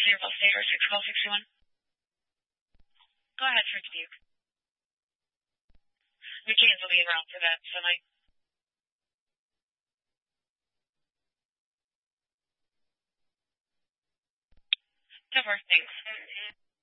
Real Estate or 61261. Go ahead for Dubuque. McCann's will be around for that semi. Cover, thanks.